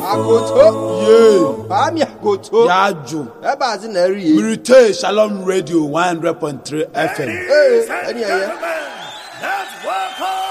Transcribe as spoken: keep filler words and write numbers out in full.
Akoto. Ye. Ami akoto. Yaju. Eba zi na eri. Mirite Shalom Radio one hundred point three F M. Eh, any Let's welcome